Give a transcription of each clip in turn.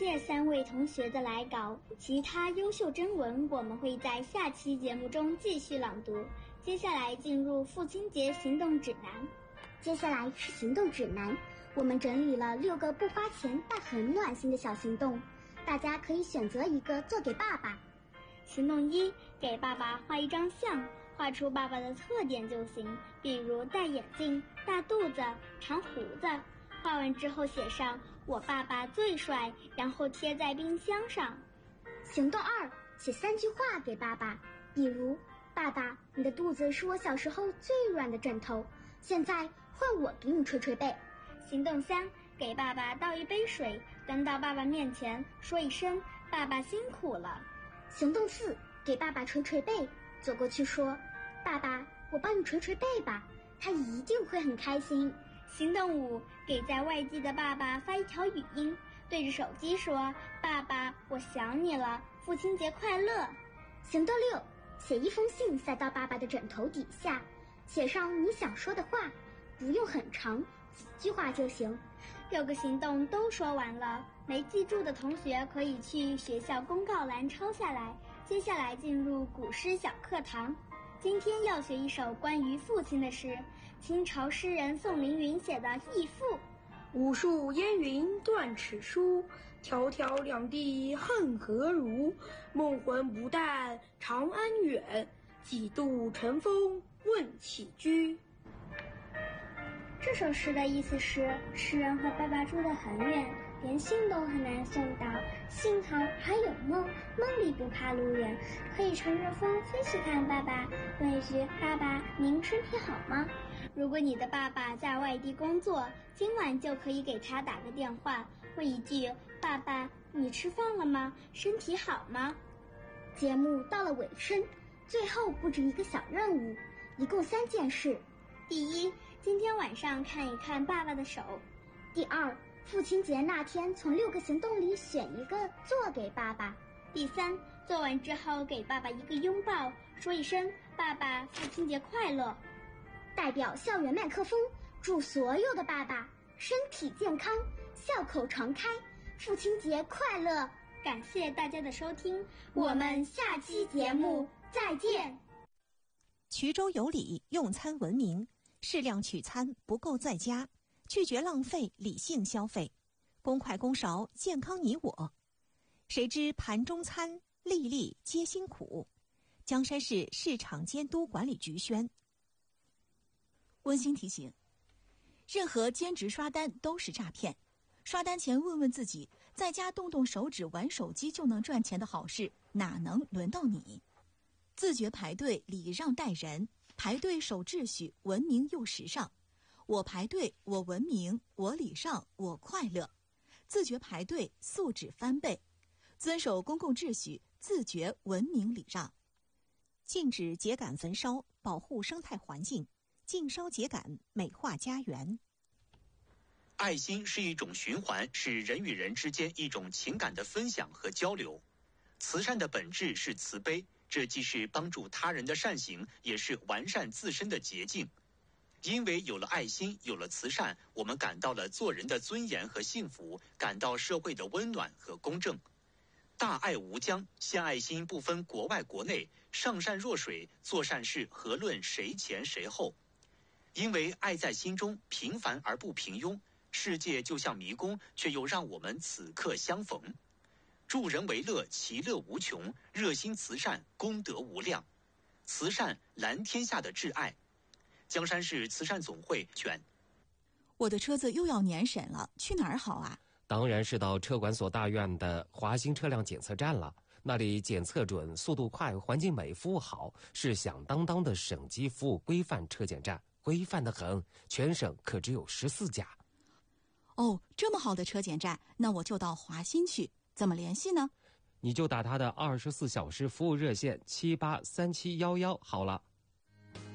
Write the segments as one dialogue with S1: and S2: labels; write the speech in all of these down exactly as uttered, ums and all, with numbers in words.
S1: 谢三位同学的来稿，其他优秀征文我们会在下期节目中继续朗读。接下来进入父亲节行动指南。
S2: 接下来是行动指南，我们整理了六个不花钱但很暖心的小行动，大家可以选择一个做给爸爸。
S1: 行动一，给爸爸画一张像，画出爸爸的特点就行，比如戴眼镜、大肚子、长胡子。画完之后写上我爸爸最帅，然后贴在冰箱上。
S2: 行动二，写三句话给爸爸，比如爸爸，你的肚子是我小时候最软的枕头，现在换我给你捶捶背。
S1: 行动三，给爸爸倒一杯水，端到爸爸面前，说一声爸爸辛苦了。
S2: 行动四，给爸爸捶捶背，走过去说爸爸，我帮你捶捶背吧，他一定会很开心。
S1: 行动五，给在外地的爸爸发一条语音，对着手机说爸爸，我想你了，父亲节快乐。
S2: 行动六，写一封信塞到爸爸的枕头底下，写上你想说的话，不用很长，几句话就行。
S1: 六个行动都说完了，没记住的同学可以去学校公告栏抄下来。接下来进入古诗小课堂，今天要学一首关于父亲的诗，清朝诗人宋凌云写的《义父》。
S3: 无数烟云断齿疏，迢迢两地恨何如？梦魂不旦长安远，几度尘封问起居。
S1: 这首诗的意思是，诗人和爸爸住得很远，连信都很难送到，幸好还有梦，梦里不怕路远，可以乘着风飞去看爸爸，问一句爸爸您身体好吗？如果你的爸爸在外地工作，今晚就可以给他打个电话，问一句爸爸你吃饭了吗？身体好吗？
S2: 节目到了尾声，最后布置一个小任务，一共三件事。
S1: 第一，今天晚上看一看爸爸的手。
S2: 第二，父亲节那天从六个行动里选一个做给爸爸。
S1: 第三，做完之后给爸爸一个拥抱，说一声爸爸父亲节快乐。
S2: 代表校园麦克风，祝所有的爸爸身体健康，笑口常开，父亲节快乐。
S1: 感谢大家的收听，我们下期节目再见。
S4: 衢州有礼，用餐文明，适量取餐，不够在家，拒绝浪费，理性消费，公筷公勺，健康你我。谁知盘中餐，粒粒皆辛苦。江山市市场监督管理局宣。
S5: 温馨提醒：任何兼职刷单都是诈骗。刷单前问问自己，在家动动手指玩手机就能赚钱的好事，哪能轮到你？自觉排队，礼让待人，排队守秩序，文明又时尚。我排队，我文明，我礼让，我快乐。自觉排队，素质翻倍。遵守公共秩序，自觉文明礼让。
S4: 禁止秸秆焚烧，保护生态环境。禁烧秸秆，美化家园。
S6: 爱心是一种循环，是人与人之间一种情感的分享和交流。慈善的本质是慈悲，这既是帮助他人的善行，也是完善自身的捷径。因为有了爱心，有了慈善，我们感到了做人的尊严和幸福，感到社会的温暖和公正。大爱无疆，献爱心不分国外国内，上善若水，做善事何论谁前谁后。因为爱在心中，平凡而不平庸，世界就像迷宫，却又让我们此刻相逢。助人为乐，其乐无穷，热心慈善，功德无量。慈善蓝天下的挚爱。江山市慈善总会选。
S5: 我的车子又要年审了，去哪儿好啊？
S7: 当然是到车管所大院的华兴车辆检测站了，那里检测准，速度快，环境美，服务好，是响当当的省级服务规范车检站，规范得很，全省可只有十四家。
S5: 哦，这么好的车检站，那我就到华新去，怎么联系呢？
S7: 你就打他的二十四小时服务热线七八三七幺幺好了。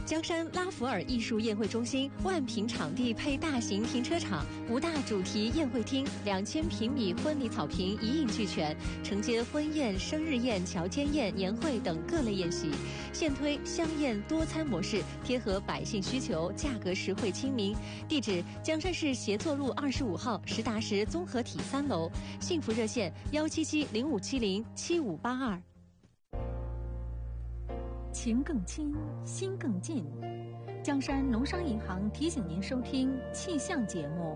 S8: 江山拉弗尔艺术宴会中心万平场地配大型停车场，五大主题宴会厅，两千平米婚礼草坪一应俱全，承接婚宴、生日宴、乔迁宴、年会等各类宴席。现推香宴多餐模式，贴合百姓需求，价格实惠亲民。地址：江山市协作路二十五号实达实综合体三楼。幸福热线：幺七七零五七零七五八二。
S9: 情更亲，心更近。江山农商银行提醒您收听气象节目。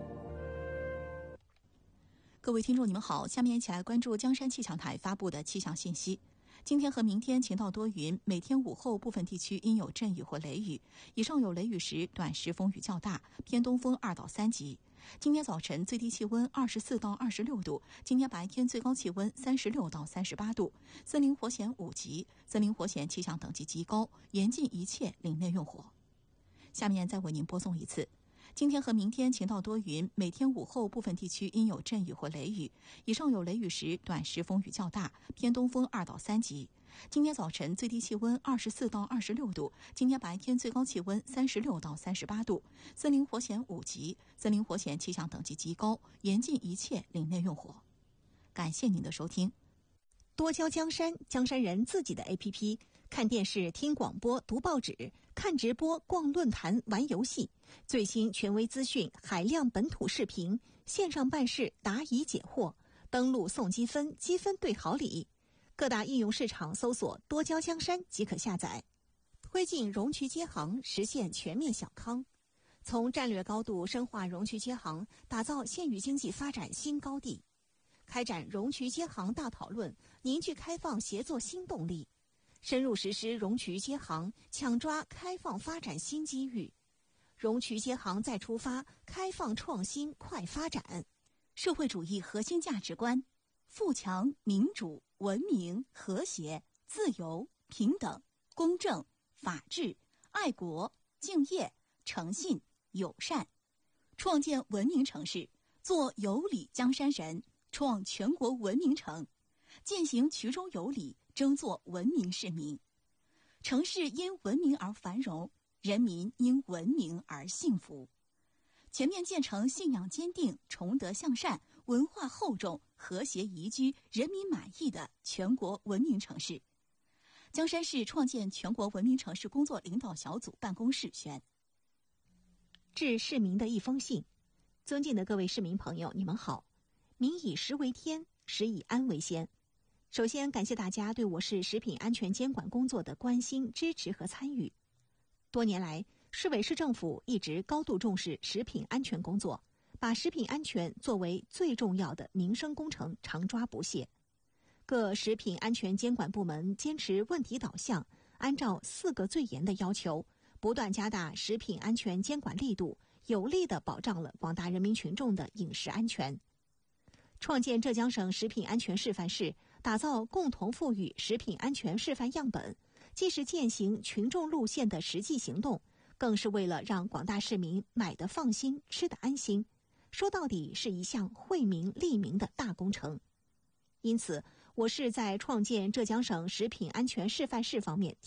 S5: 各位听众，你们好，下面一起来关注江山气象台发布的气象信息。今天和明天晴到多云，每天午后部分地区应有阵雨或雷雨，以上有雷雨时短时风雨较大，偏东风二到三级。今天早晨最低气温二十四到二十六度，今天白天最高气温三十六到三十八度，森林火险五级，森林火险气象等级极高，严禁一切林内用火。下面再为您播送一次。今天和明天晴到多云，每天午后部分地区应有阵雨或雷雨，以上有雷雨时短时风雨较大，偏东风二到三级。今天早晨最低气温二十四到二十六度，今天白天最高气温三十六到三十八度，森林火险五级，森林火险气象等级极高，严禁一切林内用火。感谢您的收听。
S4: 多交江山，江山人自己的 A P P， 看电视、听广播、读报纸、看直播、逛论坛、玩游戏，最新权威资讯、海量本土视频，线上办事答疑解惑，登录送积分，积分兑好礼。各大应用市场搜索多交江山即可下载，推进容渠接航，实现全面小康。从战略高度深化容渠接航，打造县域经济发展新高地，开展容渠接航大讨论，凝聚开放协作新动力，深入实施容渠接航，抢抓开放发展新机遇。容渠接航再出发，开放创新快发展。
S5: 社会主义核心价值观：富强、民主、文明、和谐、自由、平等、公正、法治、爱国、敬业、诚信、友善。创建文明城市，做有礼江山人，创全国文明城，践行衢中有礼，争做文明市民。城市因文明而繁荣，人民因文明而幸福。全面建成信仰坚定、崇德向善、文化厚重、和谐宜居、人民满意的全国文明城市。江山市创建全国文明城市工作领导小组办公室宣。
S4: 致市民的一封信。尊敬的各位市民朋友，你们好。民以食为天，食以安为先。首先感谢大家对我市食品安全监管工作的关心、支持和参与。多年来，市委市政府一直高度重视食品安全工作，把食品安全作为最重要的民生工程，常抓不懈。各食品安全监管部门坚持问题导向，按照四个最严的要求，不断加大食品安全监管力度，有力地保障了广大人民群众的饮食安全。创建浙江省食品安全示范室，打造共同富裕食品安全示范样本，既是践行群众路线的实际行动，更是为了让广大市民买得放心、吃得安心。说到底是一项惠民利民的大工程。因此，我市在创建浙江省食品安全示范室方面